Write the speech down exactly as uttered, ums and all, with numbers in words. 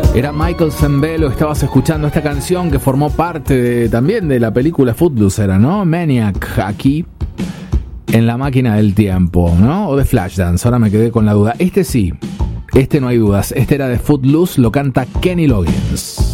Era Michael Sembello, estabas escuchando esta canción que formó parte de, también de la película Footloose, era, ¿no? Maniac, aquí en la máquina del tiempo, ¿no? O de Flashdance, ahora me quedé con la duda. Este sí, este no hay dudas, este era de Footloose, lo canta Kenny Loggins.